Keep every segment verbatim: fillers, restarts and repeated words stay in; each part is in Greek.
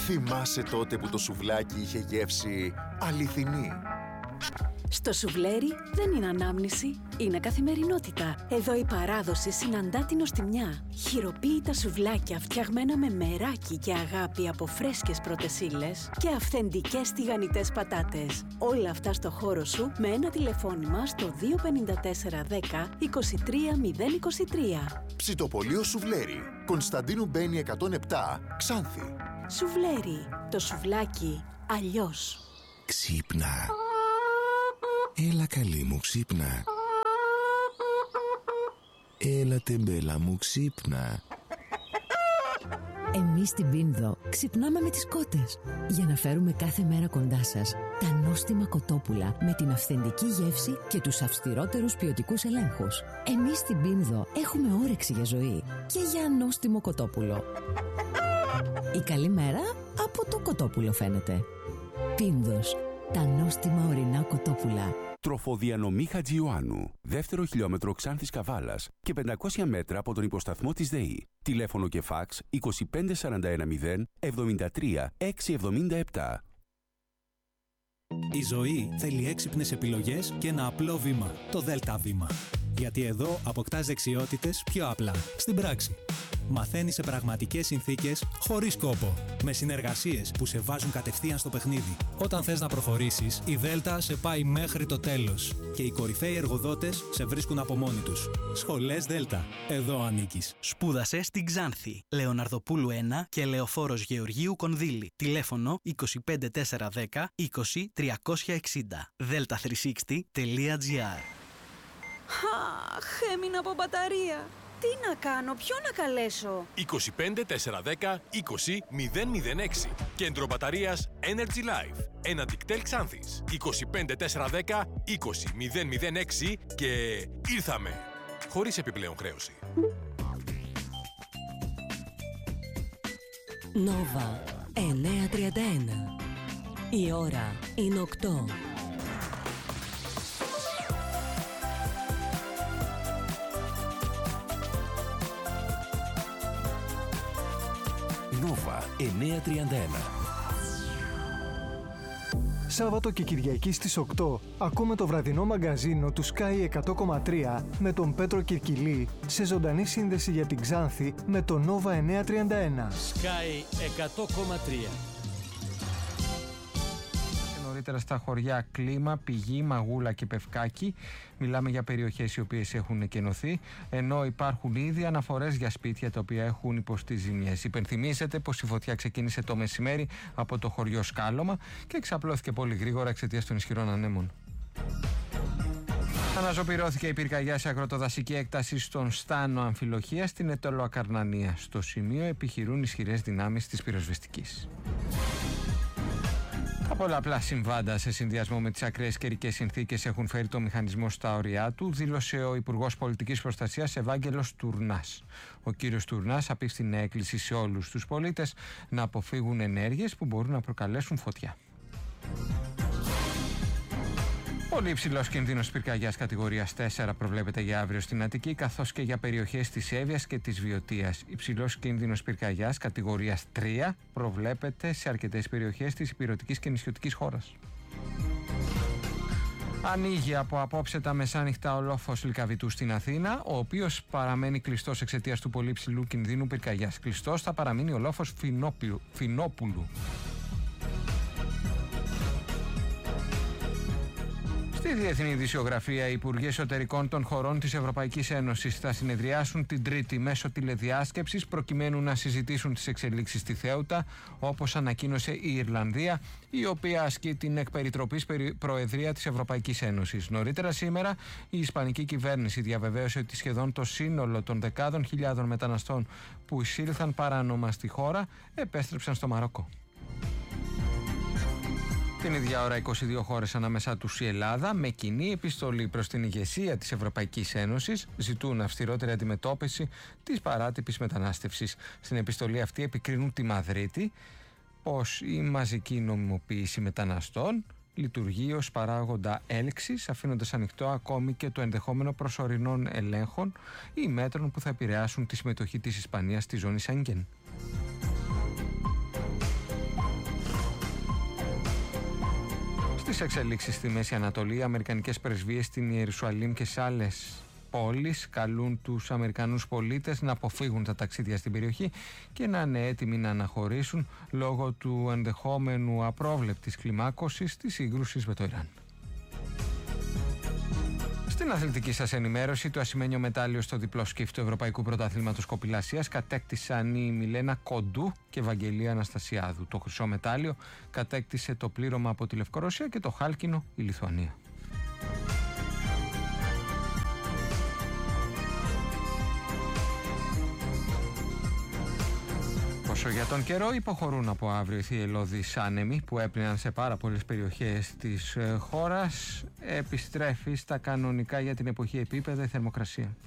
Θυμάσαι τότε που το σουβλάκι είχε γεύση αληθινή? Στο σουβλέρι δεν είναι ανάμνηση, είναι καθημερινότητα. Εδώ η παράδοση συναντά την νοστιμιά. Χειροποίητα σουβλάκια φτιαγμένα με μεράκι και αγάπη από φρέσκες πρώτες ύλες και αυθεντικές τηγανιτές πατάτες. Όλα αυτά στο χώρο σου με ένα τηλεφώνημα στο δύο πέντε τέσσερα δέκα είκοσι τρία μηδέν είκοσι τρία. Ψητοπολείο Σουβλέρι, Κωνσταντίνου Μπένη εκατόν επτά, Ξάνθη. Σουβλέρι, το σουβλάκι αλλιώς. Ξύπνα. Έλα καλή μου, ξύπνα. Έλα τεμπέλα μου, ξύπνα. Εμείς στην Πίνδο ξυπνάμε με τις κότες για να φέρουμε κάθε μέρα κοντά σας τα νόστιμα κοτόπουλα με την αυθεντική γεύση και τους αυστηρότερους ποιοτικούς ελέγχους. Εμείς στην Πίνδο έχουμε όρεξη για ζωή και για νόστιμο κοτόπουλο. Η καλή μέρα από το κοτόπουλο φαίνεται. Πίνδος, τα νόστιμα ορεινά κοτόπουλα. Τροφοδιανομή Χατζιωάννου, δεύτερο χιλιόμετρο Ξάνθης Καβάλας και πεντακόσια μέτρα από τον υποσταθμό της ΔΕΗ. Τηλέφωνο και φάξ είκοσι πέντε σαράντα ένα μηδέν εβδομήντα τρία εξακόσια εβδομήντα επτά. Η ζωή θέλει έξυπνες επιλογές και ένα απλό βήμα, το Δέλτα Βήμα. Γιατί εδώ αποκτάς δεξιότητες πιο απλά, στην πράξη. Μαθαίνεις σε πραγματικές συνθήκες, χωρίς κόπο. Με συνεργασίες που σε βάζουν κατευθείαν στο παιχνίδι. Όταν θες να προχωρήσεις, η Δέλτα σε πάει μέχρι το τέλος. Και οι κορυφαίοι εργοδότες σε βρίσκουν από μόνοι τους. Σχολές Δέλτα. Εδώ ανήκεις. Σπούδασε στην Ξάνθη. Λεωναρδοπούλου ένα και Λεωφόρος Γεωργίου Κονδύλη. Τηλέφωνο είκοσι πέντε τέσσερα δέκα είκοσι τριακόσια εξήντα. δέλτα τριακόσια εξήντα τελεία τζι άρ. Αχ, έμεινα από μπαταρία. Τι να κάνω, ποιο να καλέσω? είκοσι πέντε τέσσερα δέκα είκοσι μηδέν μηδέν έξι. Κέντρο μπαταρίας Energy Life. Ένα Dictel Ξάνθης. είκοσι πέντε τέσσερα δέκα είκοσι μηδέν μηδέν έξι και ήρθαμε. Χωρίς επιπλέον χρέωση. Νόβα εννιακόσια τριάντα ένα. Η ώρα είναι οκτώ. Νόβα εννιακόσια τριάντα ένα. Σάββατο και Κυριακή στις οκτώ ακούμε το βραδινό μαγκαζίνο του Sky εκατό κόμμα τρία με τον Πέτρο Κυρκυλή σε ζωντανή σύνδεση για την Ξάνθη με το Νόβα εννιακόσια τριάντα ένα. Sky εκατό κόμμα τρία. Νωρίτερα στα χωριά Κλίμα, Πηγή, Μαγούλα και Πευκάκι. Μιλάμε για περιοχές οι οποίες έχουν εκενωθεί, ενώ υπάρχουν ήδη αναφορές για σπίτια τα οποία έχουν υποστεί ζημιές. Υπενθυμίζεται πως η φωτιά ξεκίνησε το μεσημέρι από το χωριό Σκάλωμα και εξαπλώθηκε πολύ γρήγορα εξαιτίας των ισχυρών ανέμων. Αναζωπυρώθηκε η πυρκαγιά σε αγροτοδασική έκταση στον Στάνο Αμφιλοχία στην Ετωλοακαρνανία. Στο σημείο επιχειρούν ισχυρές δυνάμεις της πυροσβεστικής. Τα πολλαπλά συμβάντα σε συνδυασμό με τις ακραίες καιρικές συνθήκες έχουν φέρει το μηχανισμό στα όρια του, δήλωσε ο Υπουργός Πολιτικής Προστασίας Ευάγγελος Τουρνάς. Ο κύριος Τουρνάς απίφθινε έκκληση σε όλους τους πολίτες να αποφύγουν ενέργειες που μπορούν να προκαλέσουν φωτιά. Πολύ υψηλός κίνδυνος πυρκαγιάς κατηγορίας τέσσερα προβλέπεται για αύριο στην Αττική, καθώς και για περιοχές της Εύβοιας και της Βιωτίας. Υψηλός κίνδυνος πυρκαγιάς κατηγορίας τρία προβλέπεται σε αρκετές περιοχές της ηπειρωτικής και νησιωτικής χώρας. Ανοίγει από απόψε τα μεσάνυχτα ο λόφος Λυκαβητού στην Αθήνα, ο οποίος παραμένει κλειστός εξαιτίας του πολύ ψηλού κινδύνου πυρκαγιάς. Κλειστός θα παραμείνει ο λόφος Φινόπουλου. Στη διεθνή ειδησιογραφία, οι Υπουργοί Εσωτερικών των χωρών της Ευρωπαϊκής Ένωσης θα συνεδριάσουν την Τρίτη μέσω τηλεδιάσκεψης προκειμένου να συζητήσουν τις εξελίξεις στη Θέουτα, όπως ανακοίνωσε η Ιρλανδία, η οποία ασκεί την εκ περιτροπής προεδρία της Ευρωπαϊκής Ένωσης. Νωρίτερα σήμερα, η Ισπανική κυβέρνηση διαβεβαίωσε ότι σχεδόν το σύνολο των δεκάδων χιλιάδων μεταναστών που εισήλθαν παράνομα στη χώρα επέστρεψαν στο Μαρόκο. Την ίδια ώρα, είκοσι δύο χώρες, ανάμεσά τους η Ελλάδα, με κοινή επιστολή προς την ηγεσία της Ευρωπαϊκής Ένωσης, ζητούν αυστηρότερη αντιμετώπιση της παράτυπης μετανάστευσης. Στην επιστολή αυτή επικρίνουν τη Μαδρίτη πως η μαζική νομιμοποίηση μεταναστών λειτουργεί ως παράγοντα έλξης, αφήνοντας ανοιχτό ακόμη και το ενδεχόμενο προσωρινών ελέγχων ή μέτρων που θα επηρεάσουν τη συμμετοχή της Ισπανίας στη ζώνη Σέγγεν. Στις εξελίξεις στη Μέση Ανατολή, οι αμερικανικές πρεσβείες στην Ιερουσαλήμ και σε άλλες πόλεις καλούν τους Αμερικανούς πολίτες να αποφύγουν τα ταξίδια στην περιοχή και να είναι έτοιμοι να αναχωρήσουν λόγω του ενδεχόμενου απρόβλεπτης κλιμάκωσης της σύγκρουσης με το Ιράν. Στην αθλητική σας ενημέρωση, το ασημένιο μετάλλιο στο διπλό σκύφ του Ευρωπαϊκού Πρωταθλήματος Κοπηλασίας κατέκτησαν η Μιλένα Κοντού και Βαγγελία Αναστασιάδου. Το χρυσό μετάλλιο κατέκτησε το πλήρωμα από τη Λευκορωσία και το χάλκινο η Λιθουανία. Όσο για τον καιρό, υποχωρούν από αύριο οι θυελλώδεις άνεμοι που έπλυναν σε πάρα πολλές περιοχές της χώρας. Επιστρέφει στα κανονικά για την εποχή επίπεδα η θερμοκρασία.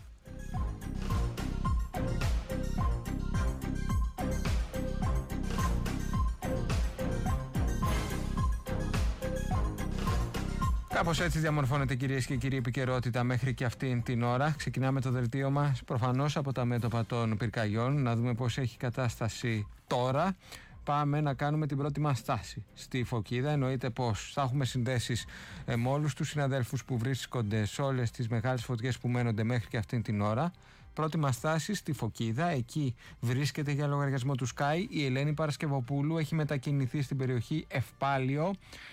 Κάπως έτσι διαμορφώνεται, κυρίες και κύριοι, επικαιρότητα μέχρι και αυτήν την ώρα. Ξεκινάμε το δελτίο μας προφανώς από τα μέτωπα των πυρκαγιών, να δούμε πώς έχει κατάσταση τώρα. Πάμε να κάνουμε την πρώτη μας στάση στη Φωκίδα. Εννοείται πως θα έχουμε συνδέσεις ε, με όλους τους συναδέλφους που βρίσκονται σε όλες τις μεγάλες φωτιές που μένονται μέχρι και αυτήν την ώρα. Πρώτη μας στάση στη Φωκίδα, εκεί βρίσκεται για λογαριασμό του Sky η Ελένη Παρασκευοπούλου, έχει μετακινηθεί στην περιοχή Ευπάλιο.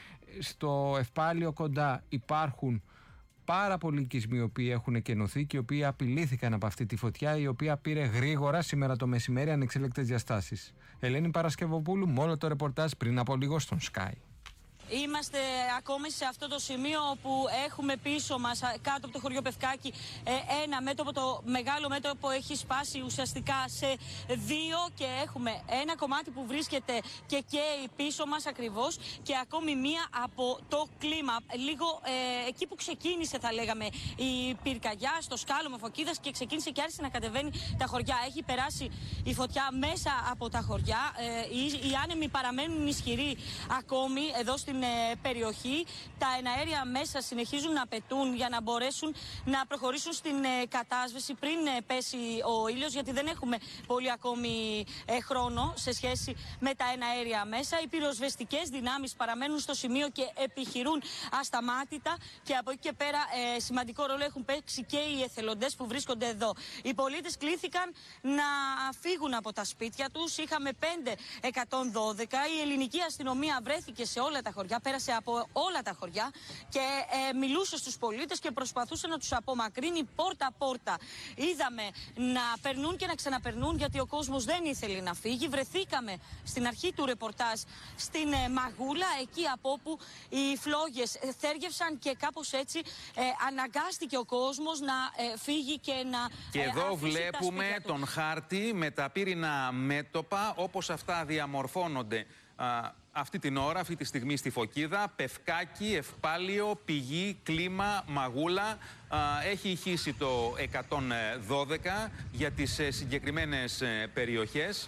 Στο Ευπάλιο κοντά υπάρχουν πάρα πολλοί οικισμοί οι οποίοι έχουν εκενωθεί και οι οποίοι απειλήθηκαν από αυτή τη φωτιά, η οποία πήρε γρήγορα σήμερα το μεσημέρι ανεξέλεκτες διαστάσεις. Ελένη Παρασκευοπούλου, μόνο το ρεπορτάζ πριν από λίγο στον Sky. Είμαστε ακόμη σε αυτό το σημείο που έχουμε πίσω μας, κάτω από το χωριό Πευκάκη, ένα μέτωπο, το μεγάλο μέτωπο έχει σπάσει ουσιαστικά σε δύο και έχουμε ένα κομμάτι που βρίσκεται και καίει πίσω μας ακριβώς και ακόμη μία από το κλίμα. Λίγο ε, εκεί που ξεκίνησε, θα λέγαμε, η πυρκαγιά, στο σκάλωμα Φωκίδας, και ξεκίνησε και άρχισε να κατεβαίνει τα χωριά. Έχει περάσει η φωτιά μέσα από τα χωριά. Ε, οι, οι άνεμοι παραμένουν ισχυροί ακόμη εδώ στην περιοχή. Τα εναέρια μέσα συνεχίζουν να πετούν για να μπορέσουν να προχωρήσουν στην κατάσβεση πριν πέσει ο ήλιος, γιατί δεν έχουμε πολύ ακόμη χρόνο σε σχέση με τα εναέρια μέσα. Οι πυροσβεστικές δυνάμεις παραμένουν στο σημείο και επιχειρούν ασταμάτητα, και από εκεί και πέρα ε, σημαντικό ρόλο έχουν παίξει και οι εθελοντές που βρίσκονται εδώ. Οι πολίτες κλήθηκαν να φύγουν από τα σπίτια τους. Είχαμε πέντε εκατόν δώδεκα. Η ελληνική αστυνομία βρέθηκε σε όλα τα χωριά, πέρασε από όλα τα χωριά και ε, μιλούσε στους πολίτες και προσπαθούσε να τους απομακρύνει πόρτα-πόρτα. Είδαμε να περνούν και να ξαναπερνούν, γιατί ο κόσμος δεν ήθελε να φύγει. Βρεθήκαμε στην αρχή του ρεπορτάζ στην ε, Μαγούλα, εκεί από όπου οι φλόγες θέργευσαν και κάπως έτσι ε, αναγκάστηκε ο κόσμος να ε, φύγει και να Και ε, εδώ βλέπουμε τον χάρτη με τα πύρινα μέτωπα όπως αυτά διαμορφώνονται α, αυτή την ώρα, αυτή τη στιγμή στη Φωκίδα. Πευκάκη, Ευπάλιο, Πηγή, Κλίμα, Μαγούλα. Α, έχει ηχήσει το εκατόν δώδεκα για τις ε, συγκεκριμένες ε, περιοχές.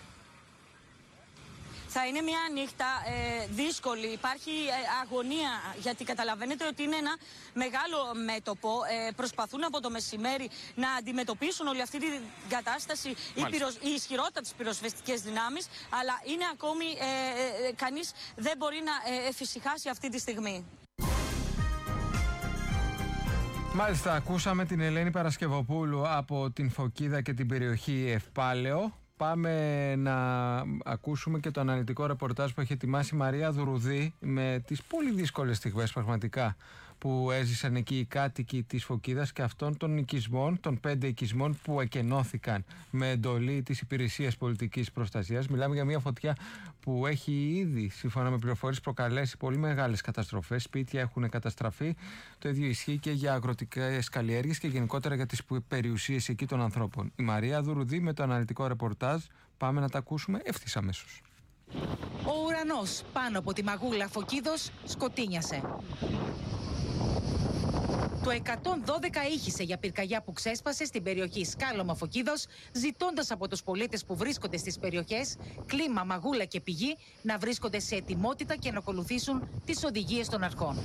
Θα είναι μια νύχτα ε, δύσκολη, υπάρχει ε, αγωνία, γιατί καταλαβαίνετε ότι είναι ένα μεγάλο μέτωπο. Ε, προσπαθούν από το μεσημέρι να αντιμετωπίσουν όλη αυτή την κατάσταση οι, πυροσ... οι ισχυρότατες πυροσβεστικές δυνάμεις, αλλά είναι ακόμη, ε, ε, κανείς δεν μπορεί να ε, εφησυχάσει αυτή τη στιγμή. Μάλιστα, ακούσαμε την Ελένη Παρασκευοπούλου από την Φωκίδα και την περιοχή Ευπάλαιο. Πάμε να ακούσουμε και το αναλυτικό ρεπορτάζ που έχει ετοιμάσει η Μαρία Δουρουδή με τις πολύ δύσκολες στιγμές πραγματικά που έζησαν εκεί οι κάτοικοι της Φωκίδας και αυτών των οικισμών, των πέντε οικισμών που εκενώθηκαν με εντολή της Υπηρεσίας Πολιτικής Προστασίας. Μιλάμε για μια φωτιά που έχει ήδη, σύμφωνα με πληροφορίες, προκαλέσει πολύ μεγάλες καταστροφές. Σπίτια έχουν καταστραφεί. Το ίδιο ισχύει και για αγροτικές καλλιέργειες και γενικότερα για τις περιουσίες εκεί των ανθρώπων. Η Μαρία Δουρουδή με το αναλυτικό ρεπορτάζ. Πάμε να τα ακούσουμε ευθύς αμέσως. Ο ουρανός πάνω από τη Μαγούλα Φωκίδος σκοτίνιασε. Το εκατόν δώδεκα ήχησε για πυρκαγιά που ξέσπασε στην περιοχή Σκάλωμα Φωκίδος, ζητώντας από τους πολίτες που βρίσκονται στις περιοχές Κλίμα, Μαγούλα και Πηγή να βρίσκονται σε ετοιμότητα και να ακολουθήσουν τις οδηγίες των αρχών.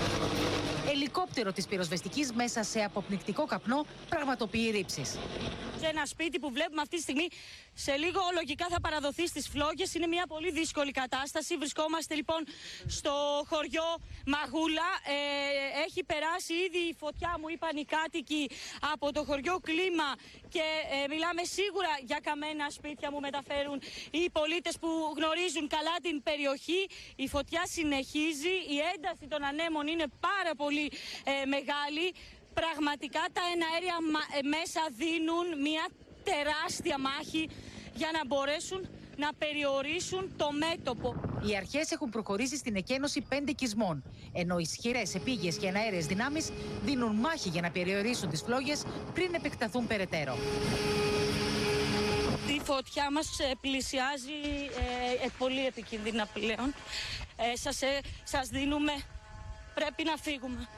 Ελικόπτερο της πυροσβεστικής μέσα σε αποπνικτικό καπνό πραγματοποιεί ρήψεις. σε ένα σπίτι που βλέπουμε αυτή τη στιγμή. Σε λίγο λογικά θα παραδοθεί στις φλόγες. Είναι μια πολύ δύσκολη κατάσταση. Βρισκόμαστε λοιπόν στο χωριό Μαγούλα. Ε, έχει περάσει ήδη η φωτιά, μου είπαν οι κάτοικοι από το χωριό Κλίμα, και ε, μιλάμε σίγουρα για καμένα σπίτια, μου μεταφέρουν οι πολίτες που γνωρίζουν καλά την περιοχή. Η φωτιά συνεχίζει, η ένταση των ανέμων είναι πάρα πολύ ε, μεγάλη. Πραγματικά τα εναέρια μέσα δίνουν μια τεράστια μάχη για να μπορέσουν να περιορίσουν το μέτωπο. Οι αρχές έχουν προχωρήσει στην εκένωση πέντε οικισμών, ενώ ισχυρές επίγειες και εναέρειες δυνάμεις δίνουν μάχη για να περιορίσουν τις φλόγες πριν επεκταθούν περαιτέρω. Η φωτιά μας πλησιάζει ε, ε, πολύ επικίνδυνα πλέον. Ε, σας, ε, σας δίνουμε, πρέπει να φύγουμε.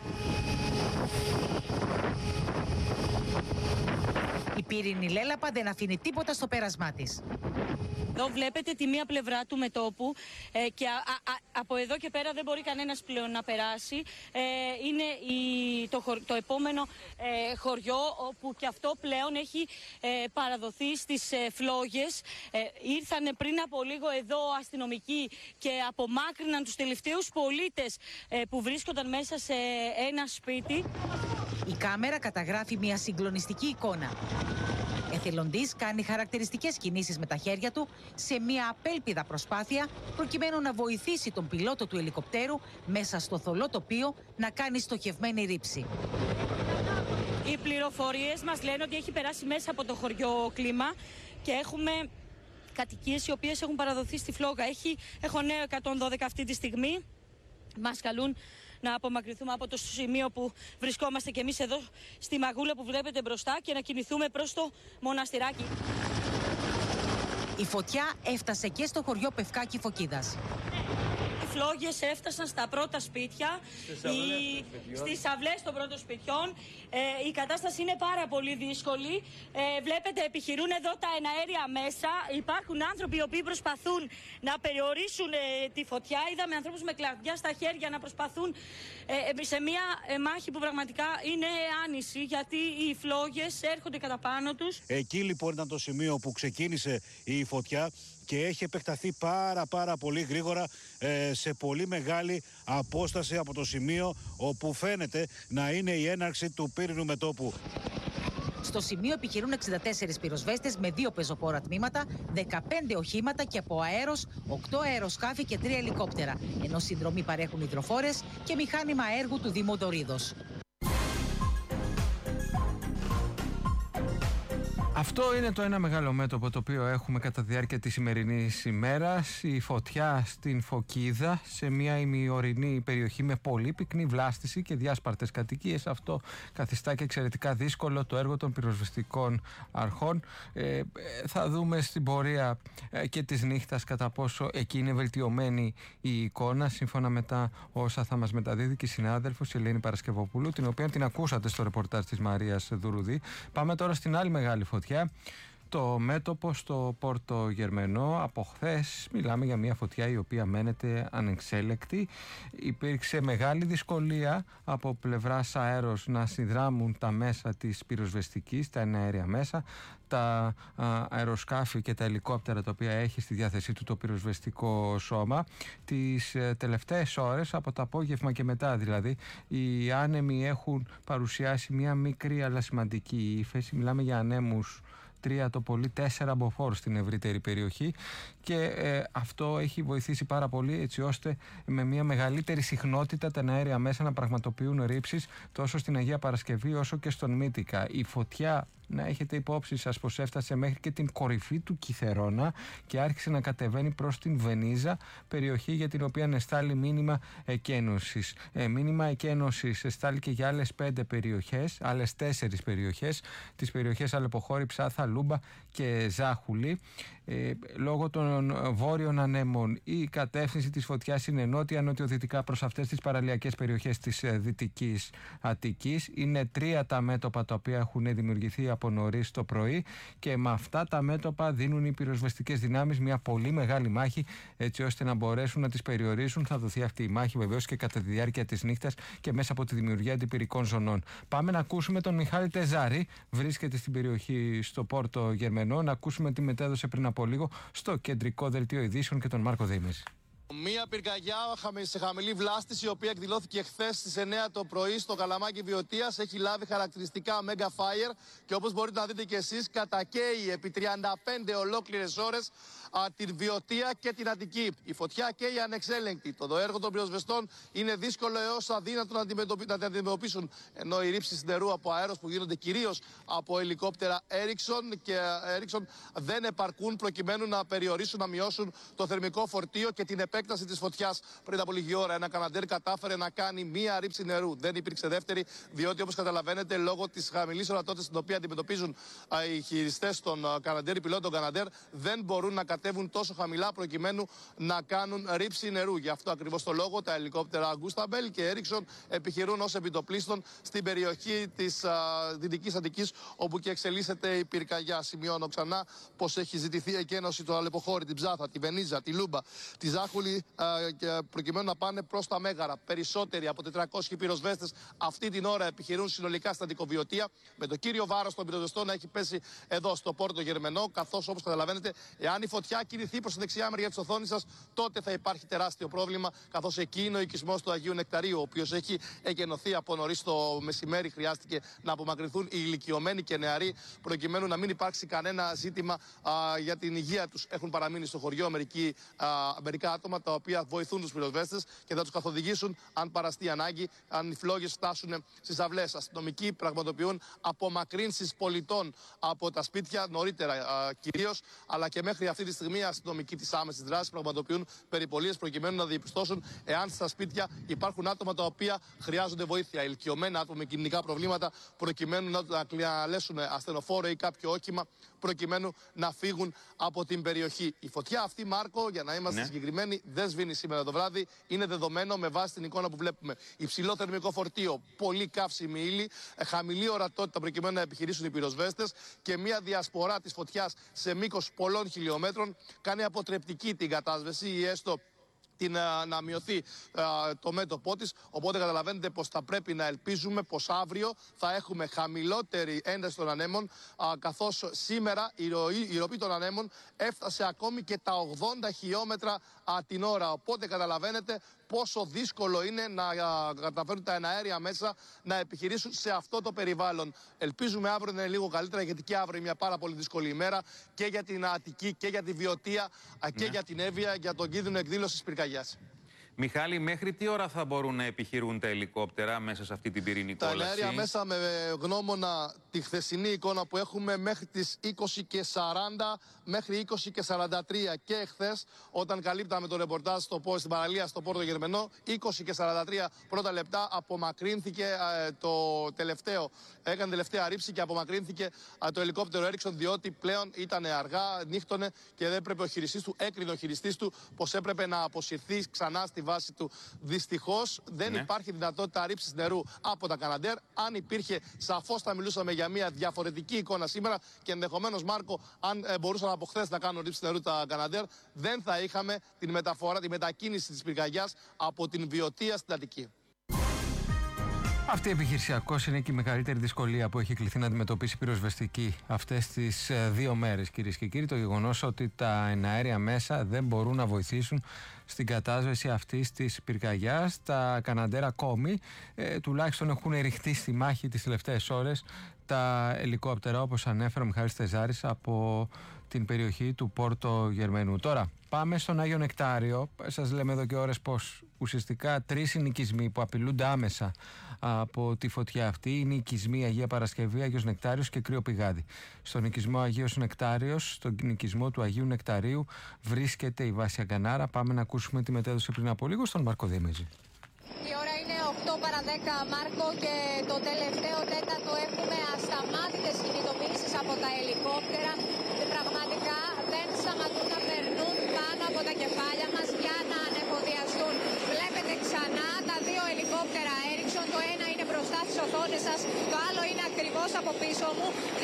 Η πύρινη λέλαπα δεν αφήνει τίποτα στο πέρασμά της. Εδώ βλέπετε τη μία πλευρά του μετώπου ε, και α, α, από εδώ και πέρα δεν μπορεί κανένας πλέον να περάσει. Ε, είναι η, το, χω, το επόμενο ε, χωριό, όπου και αυτό πλέον έχει ε, παραδοθεί στις ε, φλόγες. Ε, ήρθαν πριν από λίγο εδώ αστυνομικοί και απομάκρυναν τους τελευταίους πολίτες ε, που βρίσκονταν μέσα σε ένα σπίτι. Η κάμερα καταγράφει μια συγκλονιστική εικόνα. Εθελοντής κάνει χαρακτηριστικές κινήσεις με τα χέρια του σε μια απέλπιδα προσπάθεια προκειμένου να βοηθήσει τον πιλότο του ελικοπτέρου μέσα στο θολό τοπίο να κάνει στοχευμένη ρήψη. Οι πληροφορίες μας λένε ότι έχει περάσει μέσα από το χωριό Κλίμα και έχουμε κατοικίες οι οποίες έχουν παραδοθεί στη φλόγα. Έχει, έχω νέο εκατόν δώδεκα αυτή τη στιγμή. Μας καλούν να απομακρυνθούμε από το σημείο που βρισκόμαστε και εμείς εδώ στη Μαγούλα που βλέπετε μπροστά και να κινηθούμε προς το μοναστηράκι. Η φωτιά έφτασε και στο χωριό Πευκάκη Φωκίδας. Οι φλόγες έφτασαν στα πρώτα σπίτια, στις αυλές των πρώτων σπιτιών. Ε, η κατάσταση είναι πάρα πολύ δύσκολη. Ε, βλέπετε, επιχειρούν εδώ τα εναέρια μέσα. Υπάρχουν άνθρωποι οι οποίοι προσπαθούν να περιορίσουν ε, τη φωτιά. Είδαμε ανθρώπους με κλαδιά στα χέρια να προσπαθούν ε, σε μια ε, μάχη που πραγματικά είναι άνηση, γιατί οι φλόγες έρχονται κατά πάνω τους. Εκεί λοιπόν ήταν το σημείο που ξεκίνησε η φωτιά και έχει επεκταθεί πάρα πάρα πολύ γρήγορα ε, σε πολύ μεγάλη απόσταση από το σημείο όπου φαίνεται να είναι η έναρξη του πύρινου μετώπου. Στο σημείο επιχειρούν εξήντα τέσσερις πυροσβέστες με δύο πεζοπόρα τμήματα, δεκαπέντε οχήματα και από αέρος, οκτώ αεροσκάφη και τρία ελικόπτερα, ενώ συνδρομή παρέχουν υδροφόρες και μηχάνημα έργου του Δήμου Δωρίδος. Αυτό είναι το ένα μεγάλο μέτωπο το οποίο έχουμε κατά τη διάρκεια της σημερινής ημέρας. Η φωτιά στην Φωκίδα, σε μια ημιορεινή περιοχή με πολύ πυκνή βλάστηση και διάσπαρτες κατοικίες. Αυτό καθιστά και εξαιρετικά δύσκολο το έργο των πυροσβεστικών αρχών. Ε, θα δούμε στην πορεία ε, και της νύχτας κατά πόσο εκεί είναι βελτιωμένη η εικόνα, σύμφωνα με τα όσα θα μας μεταδίδει και η συνάδελφος Ελένη Παρασκευοπούλου, την οποία την ακούσατε στο ρεπορτάζ της Μαρίας Δουρουδή. Πάμε τώρα στην άλλη μεγάλη φωτιά. Το μέτωπο στο Πόρτο Γερμενό. Από χθες μιλάμε για μια φωτιά η οποία μένεται ανεξέλεκτη. Υπήρξε μεγάλη δυσκολία από πλευράς αέρος να συνδράμουν τα μέσα της πυροσβεστικής, τα εναέρια μέσα, τα α, αεροσκάφη και τα ελικόπτερα τα οποία έχει στη διάθεσή του το πυροσβεστικό σώμα. Τις ε, τελευταίες ώρες, από το απόγευμα και μετά δηλαδή, οι άνεμοι έχουν παρουσιάσει μια μικρή αλλά σημαντική ύφεση. Μιλάμε για ανέμους τρία το πολύ τέσσερα μποφόρ στην ευρύτερη περιοχή και ε, αυτό έχει βοηθήσει πάρα πολύ, έτσι ώστε με μια μεγαλύτερη συχνότητα τα αέρια μέσα να πραγματοποιούν ρήψεις τόσο στην Αγία Παρασκευή όσο και στον Μύτικα. Η φωτιά, να έχετε υπόψη σας πως έφτασε μέχρι και την κορυφή του Κιθερώνα και άρχισε να κατεβαίνει προς την Βενίζα, περιοχή για την οποία εστάλει μήνυμα εκένωσης. Ε, μήνυμα εκένωσης εστάλει και για άλλες πέντε περιοχές, άλλες τέσσερις περιοχές, τις περιοχές Αλεποχώρη, Ψάθα, Λούμπα και Ζάχουλη. Ε, λόγω των βόρειων ανέμων η κατεύθυνση της φωτιάς είναι νότια-νοτιοδυτικά προς αυτές τις παραλιακές περιοχές της ε, Δυτικής Αττικής. Είναι τρία τα μέτωπα τα οποία έχουν δημιουργηθεί από νωρίς το πρωί και με αυτά τα μέτωπα δίνουν οι πυροσβεστικές δυνάμεις μια πολύ μεγάλη μάχη έτσι ώστε να μπορέσουν να τις περιορίσουν. Θα δοθεί αυτή η μάχη βεβαίως και κατά τη διάρκεια της νύχτας και μέσα από τη δημιουργία αντιπυρικών ζωνών. Πάμε να ακούσουμε τον Μιχάλη Τεζάρη, βρίσκεται στην περιοχή στο Πόρτο Γερμενό, να ακούσουμε τι μετέδωσε πριν από λίγο στο κεντρικό δελτίο ειδήσεων και τον Μάρκο Δήμεζη. Μία πυρκαγιά σε χαμηλή βλάστηση, η οποία εκδηλώθηκε χθες στις εννιά το πρωί στο Καλαμάκι Βιωτίας. Έχει λάβει χαρακτηριστικά Mega Fire και όπως μπορείτε να δείτε και εσείς, κατακαίει επί τριάντα πέντε ολόκληρες ώρες α, την Βιωτία και την Αττική. Η φωτιά καίει ανεξέλεγκτη. Το έργο των πυροσβεστών είναι δύσκολο έως αδύνατο να, αντιμετωπι... να την αντιμετωπίσουν. Ενώ οι ρήψεις νερού από αέρος που γίνονται κυρίως από ελικόπτερα Ericsson και Ericsson δεν επαρκούν προκειμένου να περιορίσουν, να μειώσουν το θερμικό φορτίο και την επέκταση της φωτιάς. Πριν από λίγη ώρα, ένα Καναντέρ κατάφερε να κάνει μία ρήψη νερού. Δεν υπήρξε δεύτερη, διότι όπως καταλαβαίνετε, λόγω της χαμηλής ορατότητας την οποία αντιμετωπίζουν α, οι χειριστές των Καναντέρ, οι πιλότων Καναντέρ, δεν μπορούν να κατέβουν τόσο χαμηλά προκειμένου να κάνουν ρήψη νερού. Γι' αυτό ακριβώς το λόγο τα ελικόπτερα Γκούσταμπελ και Ericsson επιχειρούν ως επιτοπλίστων στην περιοχή της α, Δυτικής Αττικής, όπου και εξελίσσεται η πυρκαγιά. Σημειώνω ξανά πως έχει ζητηθεί εκένωση του Αλεποχώρη, την Ψάθα, τη Βενίζα, τη Λούμπα, τη Ζάχουλη, προκειμένου να πάνε προς τα Μέγαρα. Περισσότεροι από τετρακόσιοι πυροσβέστες αυτή την ώρα επιχειρούν συνολικά στην Αττικοβιωτία, με το κύριο βάρος των πυροσβεστών να έχει πέσει εδώ στο Πόρτο Γερμενό, καθώς όπως καταλαβαίνετε, εάν η φωτιά κινηθεί προς τη δεξιά μεριά της οθόνης σας, τότε θα υπάρχει τεράστιο πρόβλημα, καθώς εκεί είναι ο οικισμός του Αγίου Νεκταρίου, ο οποίος έχει εκενωθεί από νωρίς το μεσημέρι. Χρειάστηκε να απομακρυνθούν οι ηλικιωμένοι και νεαροί, προκειμένου να μην υπάρξει κανένα ζήτημα α, για την υγεία τους. Έχουν παραμείνει στο χωριό μερικοί, α, μερικά άτομα τα οποία βοηθούν τους πυροσβέστες και θα τους καθοδηγήσουν αν παραστεί ανάγκη, αν οι φλόγες φτάσουν στις αυλές. Αστυνομικοί πραγματοποιούν απομακρύνσεις πολιτών από τα σπίτια νωρίτερα κυρίως, αλλά και μέχρι αυτή τη στιγμή οι αστυνομικοί της άμεσης δράσης πραγματοποιούν περιπολίες προκειμένου να διαπιστώσουν εάν στα σπίτια υπάρχουν άτομα τα οποία χρειάζονται βοήθεια, ηλικιωμένα άτομα με κοινωνικά προβλήματα, προκειμένου να καλέσουν ασθενοφόρο ή κάποιο όχημα προκειμένου να φύγουν από την περιοχή. Η φωτιά αυτή, Μάρκο, για να είμαστε ναι. συγκεκριμένοι, δεν σβήνει σήμερα το βράδυ. Είναι δεδομένο με βάση την εικόνα που βλέπουμε. Υψηλό θερμικό φορτίο, πολύ καύσιμη ύλη, χαμηλή ορατότητα προκειμένου να επιχειρήσουν οι πυροσβέστες και μια διασπορά της φωτιάς σε μήκος πολλών χιλιόμετρων κάνει αποτρεπτική την κατάσβεση ή έστω την, α, να μειωθεί α, το μέτωπό της. Οπότε καταλαβαίνετε πως θα πρέπει να ελπίζουμε πως αύριο θα έχουμε χαμηλότερη ένταση των ανέμων, α, καθώς σήμερα η ροή, η ροή των ανέμων έφτασε ακόμη και τα ογδόντα χιλιόμετρα α, την ώρα. Οπότε καταλαβαίνετε πόσο δύσκολο είναι να α, καταφέρουν τα εναέρια μέσα να επιχειρήσουν σε αυτό το περιβάλλον. Ελπίζουμε αύριο να είναι λίγο καλύτερα, γιατί και αύριο είναι μια πάρα πολύ δύσκολη ημέρα και για την Αττική και για τη Βιωτία α, και ναι. για την Εύβοια, για τον κίνδυνο εκδήλωσης πυρκαγιάς. Μιχάλη, μέχρι τι ώρα θα μπορούν να επιχειρούν τα ελικόπτερα μέσα σε αυτή την πυρηνική κόλαση? Τα εναέρια μέσα, με γνώμονα τη χθεσινή εικόνα που έχουμε, μέχρι τις είκοσι και σαράντα, μέχρι είκοσι και σαράντα τρία και εχθές, όταν καλύπταμε το ρεπορτάζ στο, στην παραλία στο Πόρτο Γερμενό, είκοσι και σαράντα τρία πρώτα λεπτά απομακρύνθηκε ε, το τελευταίο. Έκανε τελευταία ρήψη και απομακρύνθηκε ε, το ελικόπτερο Ericsson, διότι πλέον ήταν αργά, νύχτωνε και δεν έπρεπε ο χειριστής του, έκρινε ο χειριστής του πως έπρεπε να αποσυρθεί ξανά στη βάση του. Δυστυχώς δεν ναι. υπάρχει δυνατότητα ρήψης νερού από τα Καναντέρ. Αν υπήρχε, σαφώς θα μιλούσαμε για μια διαφορετική εικόνα σήμερα και ενδεχομένως, Μάρκο, αν ε, μπορούσαν από χθες να κάνουν ρήψη νερού τα Καναντέρ, δεν θα είχαμε την μεταφορά, τη μετακίνηση της πυρκαγιάς από την Βιωτία στην Αττική. Αυτή επιχειρησιακώς είναι και η μεγαλύτερη δυσκολία που έχει κληθεί να αντιμετωπίσει η πυροσβεστική αυτές τις δύο μέρες, κυρίες και κύριοι. Το γεγονός ότι τα εναέρια μέσα δεν μπορούν να βοηθήσουν στην κατάσβεση αυτής της πυρκαγιάς. Τα Καναντέρ ακόμη ε, τουλάχιστον έχουν ρηχτεί στη μάχη τις τελευταίες ώρες τα ελικόπτερα, όπως ανέφερε ο Μιχάλης Τεζάρης, από την περιοχή του Πόρτο Γερμενού. Τώρα πάμε στον Άγιο Νεκτάριο. Σας λέμε εδώ και ώρες πως ουσιαστικά τρεις είναι οικισμοί που απειλούνται άμεσα από τη φωτιά αυτή. Είναι οι οικισμοί Αγία Παρασκευή, Άγιος Νεκτάριος και Κρύο Πηγάδι. Στον οικισμό Αγίος Νεκτάριος, στον οικισμό του Αγίου Νεκταρίου, βρίσκεται η βάση Αγκανάρα. Πάμε να ακούσουμε τι μετέδωσε πριν από λίγο στον Μάρκο Δήμεζη. Η ώρα είναι οκτώ παρά δέκα, Μάρκο, και το τελευταίο τέταρτο έχουμε ασταμάτητες κινητοποιήσεις από τα ελικόπτερα. Πραγματικά δεν σταματούν να περνούν πάνω από τα κεφάλια μας για να ανεφοδιαστούν. Βλέπετε ξανά τα δύο ελικόπτερα Ericsson. Το ένα είναι μπροστά στις οθόνες σας, το άλλο είναι ακριβώς από πίσω μου. Δύο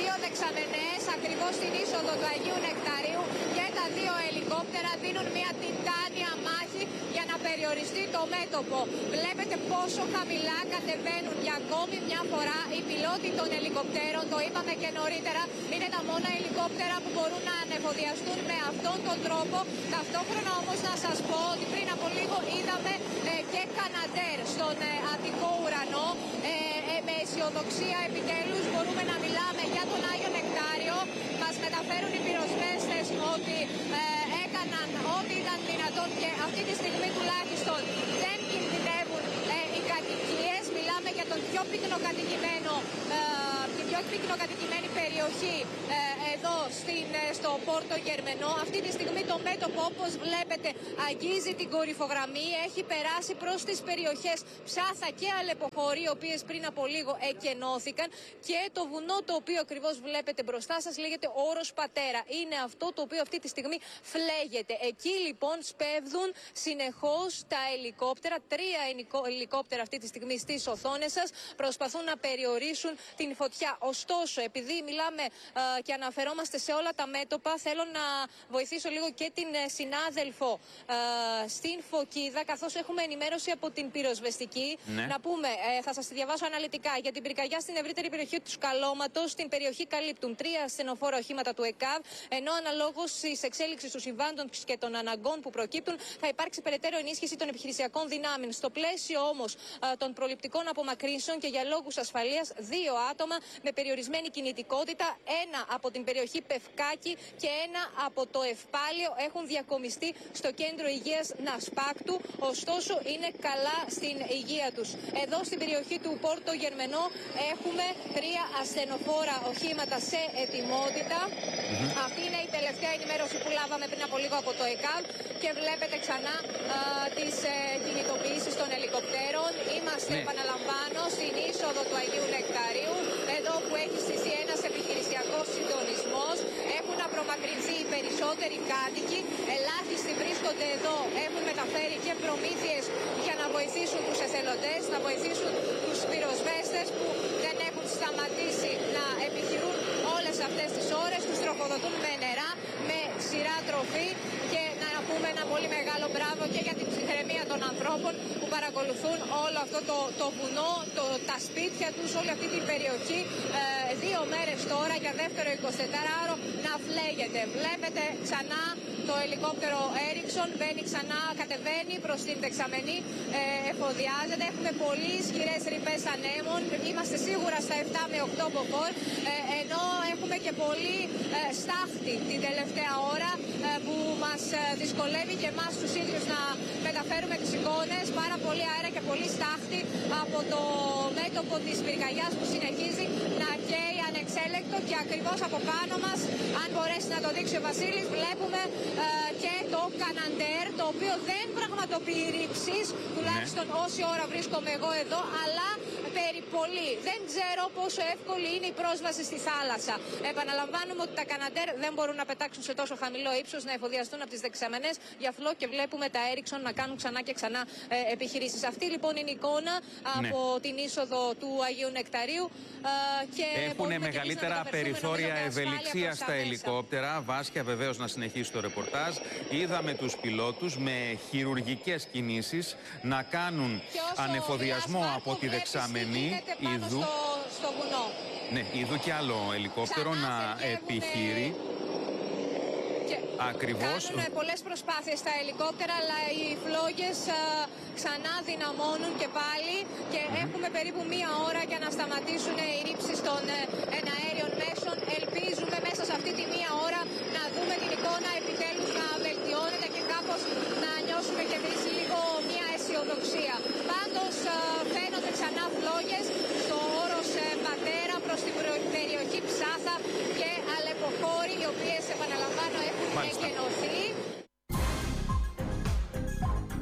δεξαμενές ακριβώς στην είσοδο του Αγίου Νεκταρίου και τα δύο ελικόπτερα δίνουν μια τιτάνια μάχη για να περιοριστεί το μέτωπο. Βλέπετε πόσο χαμηλά κατεβαίνουν για ακόμη μια φορά οι πιλότοι των ελικοπτέρων. Το είπαμε και νωρίτερα, είναι τα μόνα ελικόπτερα που μπορούν να ανεφοδιαστούν με αυτόν τον τρόπο. Ταυτόχρονα όμως να σας πω ότι πριν από λίγο είδαμε ε, και Καναντέρ στον ε, Αττικό ουρανό. Ε, ε, με αισιοδοξία επιτέλους μπορούμε να μιλάμε για τον Άγιο Νεκτάριο. Μας μεταφέρουν οι πυροσβέστες ότι ε, έκαναν ό,τι ήταν δυνατόν και αυτή τη στιγμή τουλάχιστον δεν κινδυνεύουν ε, οι κατοικίες. Μιλάμε για τον πιο πυκνοκατοικημένο, ε, την πιο πυκνοκατοικημένη περιοχή ε, εδώ στην, ε, στο Πόρτο Γερμενό. Αυτή τη στιγμή το μέτωπο, όπως βλέπετε, αγγίζει την κορυφογραμμή. Έχει περάσει προς τις περιοχές Ψάθα και Αλεποχώρη, οι οποίες πριν από λίγο εκενώθηκαν. Και το βουνό το οποίο ακριβώς βλέπετε μπροστά σας λέγεται Όρος Πατέρα. Είναι αυτό το οποίο αυτή τη στιγμή φλέγεται. Εκεί λοιπόν σπέβδουν συνεχώς τα ελικόπτερα. Τρία ελικόπτερα αυτή τη στιγμή στις οθόνες σας προσπαθούν να περιορίσουν την φωτιά. Ωστόσο, επειδή μιλάμε ε, και αναφερόμαστε σε όλα τα μέτωπα, θέλω να βοηθήσω λίγο και την ε, συνάδελφο ε, στην Φωκίδα, καθώς έχουμε ενημέρωση από την πυροσβεστική. Ναι. Να πούμε, ε, θα σας τη διαβάσω αναλυτικά, για την πυρκαγιά στην ευρύτερη περιοχή του Σκαλώματος. Στην περιοχή καλύπτουν τρία ασθενοφόρα οχήματα του ΕΚΑΒ, ενώ αναλόγως στις εξέλιξεις του συμβάντων και των αναγκών που προκύπτουν θα υπάρξει περαιτέρω ενίσχυση των επιχειρησιακών δυνάμεων. Στο πλαίσιο όμως ε, των προληπτικών απομακρύνσεων και για λόγους ασφαλείας, δύο άτομα με περιορισμένη κινητικότητα, ένα από την περιοχή Πευκάκη και ένα από το Ευπάλιο, έχουν διακομιστεί στο κέντρο υγείας Νασπάκτου, ωστόσο είναι καλά στην υγεία τους. Εδώ στην περιοχή του Πόρτο Γερμενό έχουμε τρία ασθενοφόρα οχήματα σε ετοιμότητα. Mm-hmm. Αυτή είναι η τελευταία ενημέρωση που λάβαμε πριν από λίγο από το ΕΚΑΒ και βλέπετε ξανά α, τις ε, κινητοποιήσεις των ελικοπτέρων. Είμαστε, ναι. επαναλαμβάνω, στην είσοδο του Αγίου Νεκταρίου, εδώ που έχει στηθεί ένας επιχειρησιακός συντονισμός. Έχουν απρομακρυνθεί οι περισσότεροι κάτοικοι, ελάχιστοι βρίσκονται εδώ, έχουν μεταφέρει και προμήθειες για να βοηθήσουν τους εθελοντές, να βοηθήσουν τους πυροσβέστες που δεν έχουν σταματήσει να επιχειρούν όλες αυτές τις ώρες, τους τροφοδοτούν με νερά, με σειρά τροφή. Και να πούμε ένα πολύ μεγάλο μπράβο και για την ψυχραιμία των ανθρώπων που παρακολουθούν όλο αυτό το, το βουνό, το, τα σπίτια τους, όλη αυτή την περιοχή ε, δύο μέρες τώρα για δεύτερο εικοσιτετράωρο να φλέγεται. Βλέπετε ξανά το ελικόπτερο Έριξον μπαίνει ξανά, κατεβαίνει προς την δεξαμενή, ε, εφοδιάζεται. Έχουμε πολύ ισχυρές ρηπές ανέμων, είμαστε σίγουρα στα επτά με οκτώ μποφόρ, ε, ενώ έχουμε και πολύ ε, στάχτη την τελευταία ώρα ε, που μας ε, δυσκολεύει και εμάς τους ίδιους να μεταφέρουμε τις εικόνες. Πάρα πολύ αέρα και πολύ στάχτη από το μέτωπο της πυρκαγιάς που συνεχίζει να καίει ανεξέλεκτο και ακριβώς από πάνω μας, αν μπορέσει να το δείξει ο Βασίλης, βλέπουμε ε, και το Καναντέρ, το οποίο δεν πραγματοποιεί ρήψεις, τουλάχιστον ναι. όση ώρα βρίσκομαι εγώ εδώ, αλλά περί πολύ. Δεν ξέρω πόσο εύκολη είναι η πρόσβαση στη θάλασσα. Επαναλαμβάνουμε ότι τα Καναντέρ δεν μπορούν να πετάξουν σε τόσο χαμηλό ύψος, να εφοδιαστούν από τις δεξαμενές, γι' αυτό και βλέπουμε τα Έριξον να κάνουν ξανά και ξανά ε, επιχειρήσεις. Αυτή λοιπόν είναι η εικόνα από ναι. την είσοδο του Αγίου Νεκταρίου. Ε, και έχουν μεγαλύτερα περιθώρια ευελιξίας στα ελικόπτερα. Βάσκια, βεβαίως, να συνεχίσει το ρεπορτάζ. Είδαμε τους πιλότους με χειρουργικές κινήσεις να κάνουν ανεφοδιασμό από τη δεξαμενή. Είδου στο, στο βουνό. Ναι, είδου και άλλο ελικόπτερο ξανά να επιχείρει. Ακριβώς. Κάνουν πολλές προσπάθειες στα ελικόπτερα, αλλά οι φλόγες α, ξανά δυναμώνουν και πάλι και mm-hmm. έχουμε περίπου μία ώρα για να σταματήσουν οι ρήψεις των ε, εναέριων μέσων. Ελπίζουμε μέσα σε αυτή τη μία ώρα να δούμε την εικόνα επιτέλους να βελτιώνεται και κάπως να νιώσουμε κι εμείς λίγο μία αισιοδοξία. Πάντως α, φαίνονται ξανά φλόγες στο Όρος ε, Πατέρα προς την περιοχή Ψάθα και Αλεποχώρη, οι οποίες, επαναλαμβάνω, έχουν εκενωθεί.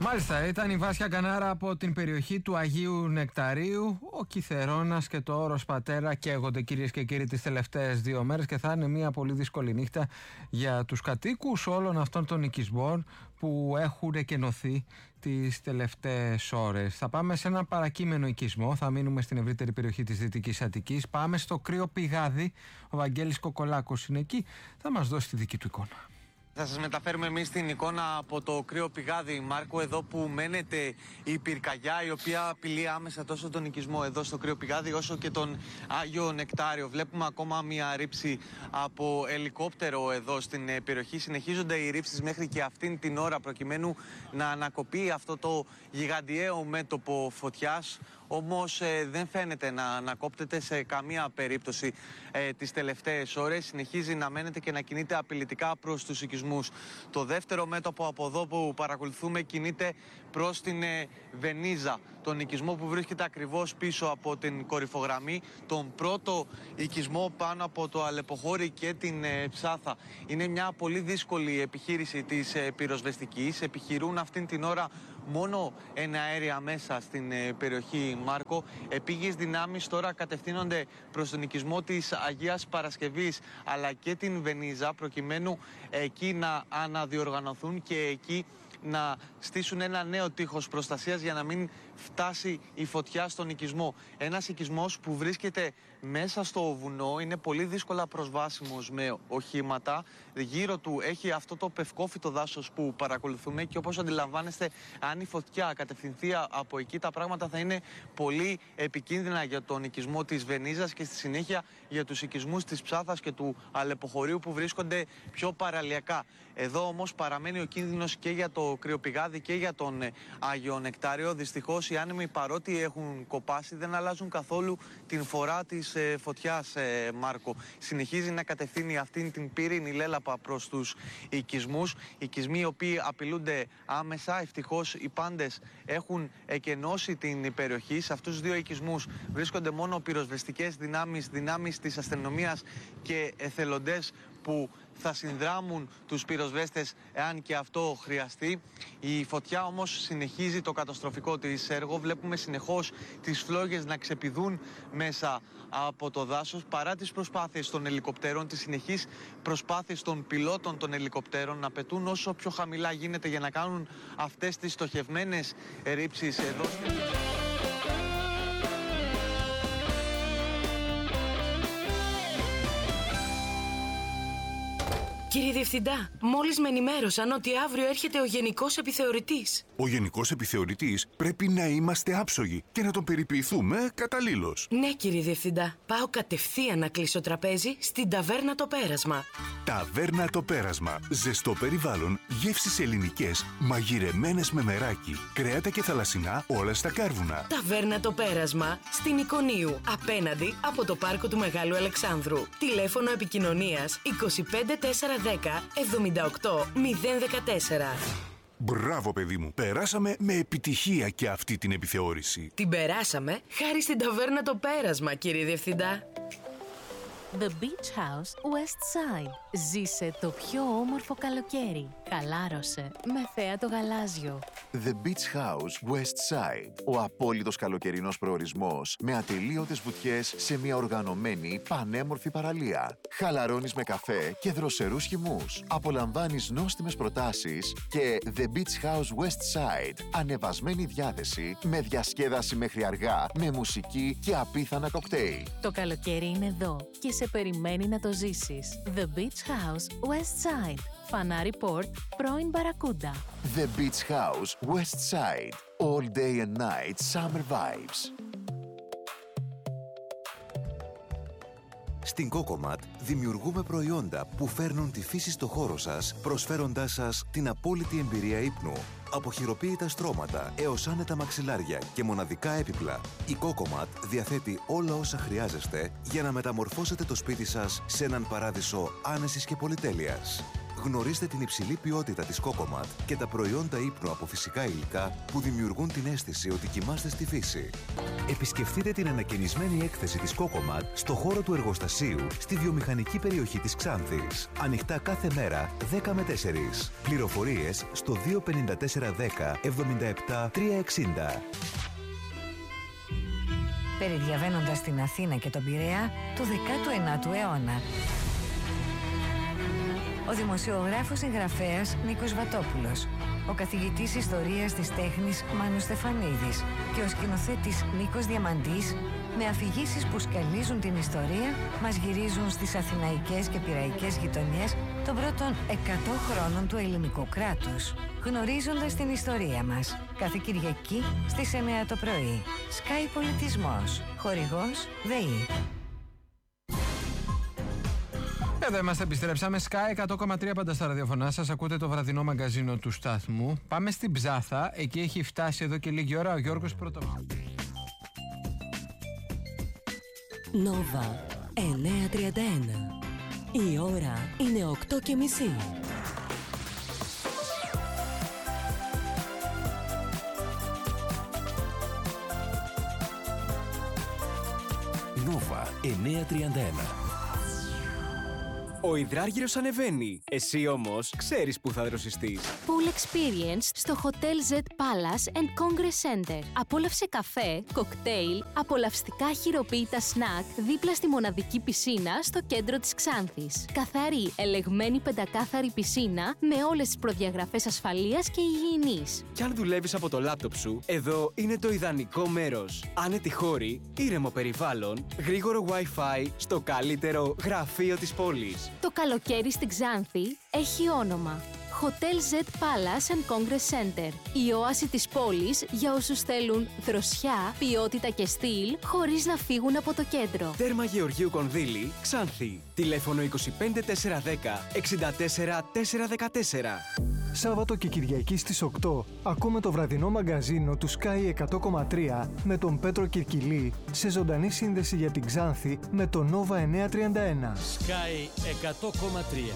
Μάλιστα, ήταν η Βάσια Κανάρα από την περιοχή του Αγίου Νεκταρίου. Ο Κιθερώνας και το Όρος Πατέρα καίγονται, κυρίες και κύριοι, τις τελευταίες δύο μέρες και θα είναι μια πολύ δύσκολη νύχτα για τους κατοίκους όλων αυτών των οικισμών που έχουν εκενωθεί τις τελευταίες ώρες. Θα πάμε σε ένα παρακείμενο οικισμό, θα μείνουμε στην ευρύτερη περιοχή της Δυτικής Αττικής. Πάμε στο Κρύο Πηγάδι, ο Βαγγέλης Κοκολάκος είναι εκεί, θα μας δώσει τη δική του εικόνα. Θα σας μεταφέρουμε εμείς την εικόνα από το Κρύο Πηγάδι, Μάρκο, εδώ που μένεται η πυρκαγιά, η οποία απειλεί άμεσα τόσο τον οικισμό εδώ στο Κρύο Πηγάδι όσο και τον Άγιο Νεκτάριο. Βλέπουμε ακόμα μια ρήψη από ελικόπτερο εδώ στην περιοχή. Συνεχίζονται οι ρήψεις μέχρι και αυτήν την ώρα προκειμένου να ανακοπεί αυτό το γιγαντιαίο μέτωπο φωτιάς. Όμως ε, δεν φαίνεται να ανακόπτεται σε καμία περίπτωση ε, τις τελευταίες ώρες. Συνεχίζει να μένεται και να κινείται απειλητικά προς τους οικισμούς. Το δεύτερο μέτωπο από εδώ που παρακολουθούμε κινείται προς την ε, Βενίζα, τον οικισμό που βρίσκεται ακριβώς πίσω από την κορυφογραμμή, τον πρώτο οικισμό πάνω από το Αλεποχώρι και την ε, Ψάθα. Είναι μια πολύ δύσκολη επιχείρηση της ε, πυροσβεστικής. Επιχειρούν αυτήν την ώρα μόνο εναέρια μέσα στην ε, περιοχή, Μάρκο. Επίγειες δυνάμεις τώρα κατευθύνονται προς τον οικισμό της Αγίας Παρασκευής αλλά και την Βενίζα προκειμένου εκεί να αναδιοργανωθούν και εκεί να στήσουν ένα νέο τείχος προστασίας για να μην φτάσει η φωτιά στον οικισμό. Ένας οικισμός που βρίσκεται μέσα στο βουνό, είναι πολύ δύσκολα προσβάσιμος με οχήματα. Γύρω του έχει αυτό το πευκόφυτο δάσος που παρακολουθούμε και όπως αντιλαμβάνεστε, αν η φωτιά κατευθυνθεί από εκεί, τα πράγματα θα είναι πολύ επικίνδυνα για τον οικισμό της Βενίζας και στη συνέχεια για τους οικισμούς της Ψάθας και του Αλεποχωρίου που βρίσκονται πιο παραλιακά. Εδώ όμως παραμένει ο κίνδυνος και για το Κρυοπηγάδι και για τον Άγιο Νεκτάριο. Δυστυχώς οι άνεμοι, παρότι έχουν κοπάσει, δεν αλλάζουν καθόλου την φορά της ε, φωτιάς, ε, Μάρκο. Συνεχίζει να κατευθύνει αυτήν την πύρινη λέλαπα προς τους οικισμούς. Οικισμοί οι οποίοι απειλούνται άμεσα. Ευτυχώς οι πάντες έχουν εκενώσει την περιοχή. Σε αυτούς τους δύο οικισμούς βρίσκονται μόνο πυροσβεστικές δυνάμεις, δυνάμεις της αστυνομίας και εθελοντές που θα συνδράμουν τους πυροσβέστες εάν και αυτό χρειαστεί. Η φωτιά όμως συνεχίζει το καταστροφικό της έργο. Βλέπουμε συνεχώς τις φλόγες να ξεπηδούν μέσα από το δάσος παρά τις προσπάθειες των ελικοπτέρων, τις συνεχείς προσπάθειες των πιλότων των ελικοπτέρων να πετούν όσο πιο χαμηλά γίνεται για να κάνουν αυτές τις στοχευμένες ρήψεις εδώ. Κύριε Διευθυντά, μόλις με ενημέρωσαν ότι αύριο έρχεται ο Γενικός Επιθεωρητής. Ο Γενικός Επιθεωρητής πρέπει να είμαστε άψογοι και να τον περιποιηθούμε καταλήλως. Ναι, κύριε Διευθυντά. Πάω κατευθείαν να κλείσω τραπέζι στην Ταβέρνα Το Πέρασμα. Ταβέρνα Το Πέρασμα. Ζεστό περιβάλλον, γεύσεις ελληνικές, μαγειρεμένες με μεράκι, κρέατα και θαλασσινά όλα στα κάρβουνα. Ταβέρνα Το Πέρασμα στην Εικονίου, απέναντι από το πάρκο του Μεγάλου Αλεξάνδρου. Τηλέφωνο επικοινωνίας είκοσι πέντε τέσσερα δέκα εβδομήντα οκτώ μηδέν δεκατέσσερα. Μπράβο, παιδί μου. Περάσαμε με επιτυχία και αυτή την επιθεώρηση. Την περάσαμε χάρη στην Ταβέρνα Το Πέρασμα, κύριε Διευθυντά. The Beach House West Side. Ζήσε το πιο όμορφο καλοκαίρι. Χαλάρωσε με θέα το γαλάζιο. The Beach House West Side. Ο απόλυτος καλοκαιρινός προορισμός με ατελείωτες βουτιές σε μια οργανωμένη πανέμορφη παραλία. Χαλαρώνεις με καφέ και δροσερούς χυμούς. Απολαμβάνεις νόστιμες προτάσεις και The Beach House West Side. Ανεβασμένη διάθεση με διασκέδαση μέχρι αργά, με μουσική και απίθανα κοκτέιλ. Το καλοκαίρι είναι εδώ και σε περιμένει να το ζήσεις. The Beach House West Side. Φανάρι Port, πρώην Μπαρακούντα. The Beach House West Side. All day and night summer vibes. Στην Cocomat δημιουργούμε προϊόντα που φέρνουν τη φύση στο χώρο σας, προσφέροντάς σας την απόλυτη εμπειρία ύπνου. Από χειροποίητα στρώματα έως άνετα μαξιλάρια και μοναδικά έπιπλα, η Cocomat διαθέτει όλα όσα χρειάζεστε για να μεταμορφώσετε το σπίτι σας σε έναν παράδεισο άνεσης και πολυτέλειας. Γνωρίστε την υψηλή ποιότητα της Cocomat και τα προϊόντα ύπνου από φυσικά υλικά που δημιουργούν την αίσθηση ότι κοιμάστε στη φύση. Επισκεφτείτε την ανακαινισμένη έκθεση της Cocomat στο χώρο του εργοστασίου στη βιομηχανική περιοχή της Ξάνθης. Ανοιχτά κάθε μέρα δέκα με τέσσερις. Πληροφορίες στο δύο πέντε τέσσερα δέκα εβδομήντα επτά τριακόσια εξήντα. Περιδιαβαίνοντας την Αθήνα και τον Πειραιά του δέκατου ενάτου αιώνα. Ο δημοσιογράφος συγγραφέας Νίκος Βατόπουλος, ο καθηγητής ιστορίας της τέχνης Μάνος Στεφανίδης και ο σκηνοθέτης Νίκος Διαμαντής, με αφηγήσεις που σκαλίζουν την ιστορία, μας γυρίζουν στις αθηναϊκές και πειραϊκές γειτονιές των πρώτων εκατό χρόνων του ελληνικού κράτους. Γνωρίζοντας την ιστορία μας. Κάθε Κυριακή στις εννιά το πρωί. Sky Πολιτισμός. Χορηγός ΔΕΗ. Εδώ είμαστε, επιστρέψαμε. Sky εκατό κόμμα τρία πάντα στα ραδιοφωνά σας. Ακούτε το βραδινό μαγκαζίνο του σταθμού. Πάμε στην Ψάθα. Εκεί έχει φτάσει εδώ και λίγη ώρα ο Γιώργος Πρωτομάκης. Νόβα εννιά τριάντα ένα. Η ώρα είναι οκτώ και μισή. Νόβα εννιά τριάντα ένα. Ο υδράργυρος ανεβαίνει. Εσύ όμως ξέρεις που θα δροσιστείς. Pool Experience στο Hotel Z Palace and Congress Center. Απόλαυσε καφέ, κοκτέιλ, απολαυστικά χειροποίητα σνακ δίπλα στη μοναδική πισίνα στο κέντρο της Ξάνθης. Καθαρή, ελεγμένη πεντακάθαρη πισίνα με όλες τις προδιαγραφές ασφαλείας και υγιεινής. Κι αν δουλεύεις από το λάπτοπ σου, εδώ είναι το ιδανικό μέρος. Άνετη χώρη, ήρεμο περιβάλλον, γρήγορο Wi-Fi στο καλύτερο γραφείο της πόλης. Το καλοκαίρι στην Ξάνθη έχει όνομα. Hotel Z Palace and Congress Center. Η όαση της πόλης για όσους θέλουν δροσιά, ποιότητα και στυλ, χωρίς να φύγουν από το κέντρο. Τέρμα Γεωργίου Κονδύλη, Ξάνθη. Τηλέφωνο είκοσι πέντε τέσσερα δέκα εξήντα τέσσερα τέσσερα δεκατέσσερα. Σάββατο και Κυριακή στις οκτώ ακούμε το βραδινό μαγκαζίνο του Sky εκατό κόμμα τρία με τον Πέτρο Κυρκυλή σε ζωντανή σύνδεση για την Ξάνθη με το Νόβα εννιά τριάντα ένα. Sky εκατό κόμμα τρία.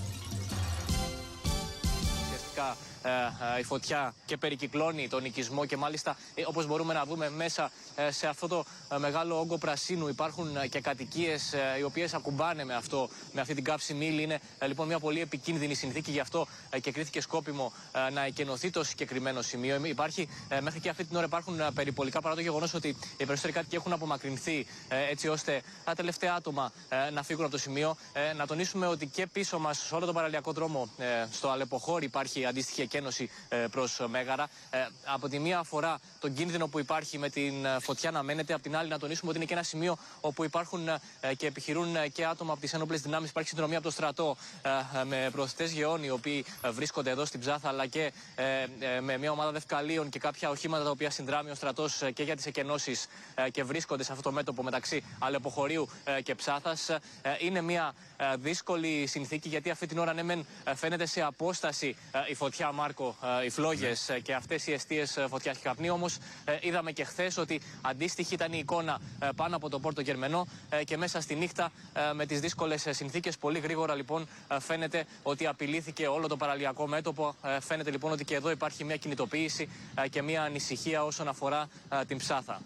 Η φωτιά και περικυκλώνει τον οικισμό και μάλιστα όπως μπορούμε να δούμε μέσα σε αυτό το μεγάλο όγκο πρασίνου υπάρχουν και κατοικίες οι οποίες ακουμπάνε με, αυτό, με αυτή την καύσιμη ύλη. Είναι λοιπόν μια πολύ επικίνδυνη συνθήκη, γι' αυτό και κρίθηκε σκόπιμο να εκενωθεί το συγκεκριμένο σημείο. Υπάρχει, μέχρι και αυτή την ώρα υπάρχουν περιπολικά παρά το γεγονός ότι οι περισσότεροι κάτοικοι έχουν απομακρυνθεί έτσι ώστε τα τελευταία άτομα να φύγουν από το σημείο. Να τονίσουμε ότι και πίσω μας, σε όλο τον παραλιακό δρόμο, στο Αλεποχώρι, υπάρχει αντίστοιχη εκένωση προς Μέγαρα. Από τη μία αφορά τον κίνδυνο που υπάρχει με την φωτιά να μένεται, από την άλλη να τονίσουμε ότι είναι και ένα σημείο όπου υπάρχουν και επιχειρούν και άτομα από τις ένοπλες δυνάμεις. Υπάρχει συνδρομία από το στρατό με προωθητές γεών οι οποίοι βρίσκονται εδώ στην Ψάθα, αλλά και με μια ομάδα δευκαλίων και κάποια οχήματα τα οποία συνδράμει ο στρατός και για τις εκενώσεις και βρίσκονται σε αυτό το μέτωπο μεταξύ Αλεποχωρίου και Ψάθας. Είναι μια δύσκολη συνθήκη, γιατί αυτή την ώρα ναι μεν φαίνεται σε απόσταση η φωτιά, Μάρκο, οι φλόγες και αυτές οι αιστείες φωτιάς και καπνί. Όμως είδαμε και χθες ότι αντίστοιχη ήταν η εικόνα πάνω από το Πόρτο Γερμενό και μέσα στη νύχτα με τις δύσκολες συνθήκες. Πολύ γρήγορα λοιπόν φαίνεται ότι απειλήθηκε όλο το παραλιακό μέτωπο. Φαίνεται λοιπόν ότι και εδώ υπάρχει μια κινητοποίηση και μια ανησυχία όσον αφορά την Ψάθα.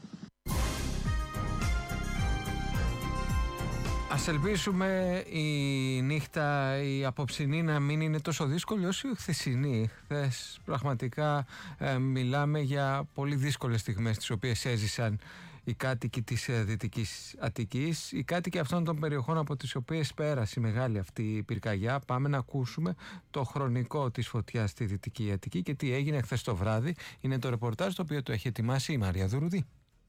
Ας ελπίσουμε η νύχτα, η απόψινή, να μην είναι τόσο δύσκολη όσο η χθεσινή. Χθες πραγματικά ε, μιλάμε για πολύ δύσκολες στιγμές τις οποίες έζησαν οι κάτοικοι της ε, Δυτικής Αττικής, οι κάτοικοι αυτών των περιοχών από τις οποίες πέρασε η μεγάλη αυτή η πυρκαγιά. Πάμε να ακούσουμε το χρονικό της φωτιάς στη Δυτική Αττική και τι έγινε χθες το βράδυ. Είναι το ρεπορτάζ το οποίο το έχει ετοιμάσει η Μαρία Δουρουδή.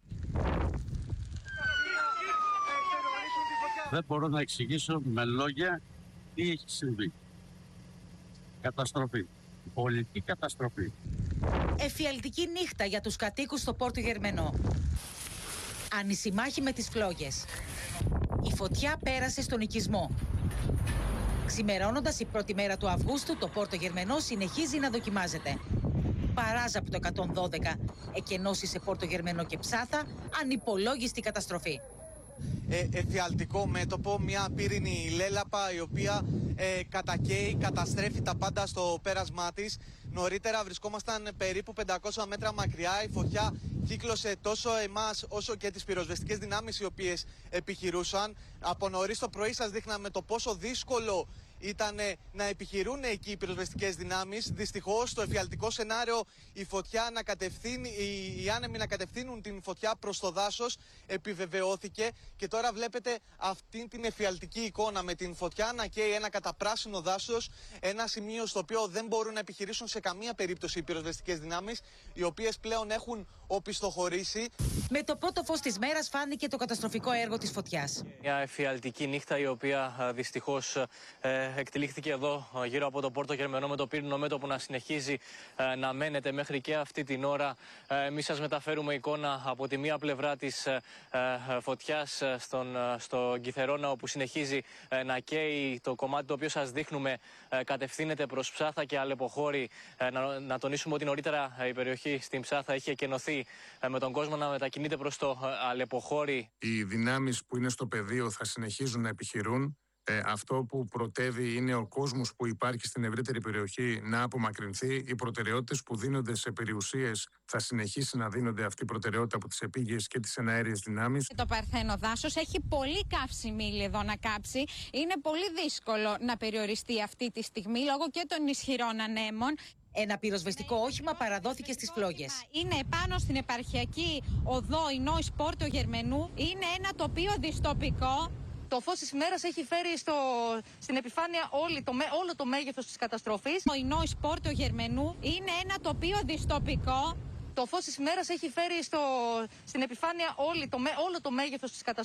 Δεν μπορώ να εξηγήσω με λόγια τι έχει συμβεί. Καταστροφή. Πολιτική καταστροφή. Εφιαλτική νύχτα για τους κατοίκους στο Πόρτο Γερμενό. Ανησημάχη με τις φλόγες. Η φωτιά πέρασε στον οικισμό. Ξημερώνοντας η πρώτη μέρα του Αυγούστου, το Πόρτο Γερμενό συνεχίζει να δοκιμάζεται. Παράζα από το εκατόν δώδεκα, εκενώσεις σε Πόρτο Γερμενό και Ψάθα, ανυπολόγιστη καταστροφή. ε, εφιαλτικό μέτωπο, μια πύρινη λέλαπα η οποία ε, κατακαίει, καταστρέφει τα πάντα στο πέρασμά της. Νωρίτερα βρισκόμασταν περίπου πεντακόσια μέτρα μακριά. Η φωτιά κύκλωσε τόσο εμάς όσο και τις πυροσβεστικές δυνάμεις οι οποίες επιχειρούσαν. Από νωρίς το πρωί σας δείχναμε το πόσο δύσκολο ήταν να επιχειρούν εκεί οι πυροσβεστικές δυνάμεις. Δυστυχώς, στο εφιαλτικό σενάριο, η φωτιά να κατευθύνει, οι, οι άνεμοι να κατευθύνουν την φωτιά προς το δάσος επιβεβαιώθηκε και τώρα βλέπετε αυτή την εφιαλτική εικόνα με την φωτιά να καίει ένα καταπράσινο δάσος, ένα σημείο στο οποίο δεν μπορούν να επιχειρήσουν σε καμία περίπτωση οι πυροσβεστικές δυνάμεις, οι οποίες πλέον έχουν οπισθοχωρήσει. Με το πρώτο φως της μέρας φάνηκε το καταστροφικό έργο της φωτιάς. Μια εφιαλτική νύχτα η οποία δυστυχώς ε, εκτελήχθηκε εδώ γύρω από το Πόρτο Γερμενό με το πύρινο μέτωπο να συνεχίζει ε, να μένεται μέχρι και αυτή την ώρα. Ε, εμείς σας μεταφέρουμε εικόνα από τη μία πλευρά της ε, ε, φωτιάς στον, ε, στο Κιθερώνα, όπου συνεχίζει ε, να καίει. Το κομμάτι το οποίο σας δείχνουμε ε, κατευθύνεται προς Ψάθα και Αλεποχώρη. Ε, να, να τονίσουμε ότι νωρίτερα ε, η περιοχή στην Ψάθα είχε εκενωθεί ε, με τον κόσμο να μετακινείται προς το ε, Αλεποχώρη. Οι δυνάμεις που είναι στο πεδίο θα συνεχίζουν να επιχειρούν. Ε, αυτό που πρωτεύει είναι ο κόσμος που υπάρχει στην ευρύτερη περιοχή να απομακρυνθεί. Οι προτεραιότητες που δίνονται σε περιουσίες θα συνεχίσει να δίνονται αυτή η προτεραιότητα από τις επίγειες και τις εναέριες δυνάμεις. Το παρθένο δάσος έχει πολύ καύσιμη ύλη εδώ να κάψει. Είναι πολύ δύσκολο να περιοριστεί αυτή τη στιγμή λόγω και των ισχυρών ανέμων. Ένα πυροσβεστικό όχημα παραδόθηκε στις φλόγες. Είναι επάνω στην επαρχιακή οδό Ινόης Πόρτο Γερμενού. Είναι ένα τοπίο δυστοπικό. Το φως της ημέρας έχει φέρει στο, στην επιφάνεια όλη το, όλο το μέγεθος της καταστροφής. Ο Ινόης Πόρτο Γερμενού είναι ένα τοπίο δυστοπικό. Το φως της ημέρας έχει φέρει στο, στην επιφάνεια όλη το, όλο το μέγεθος της καταστροφής.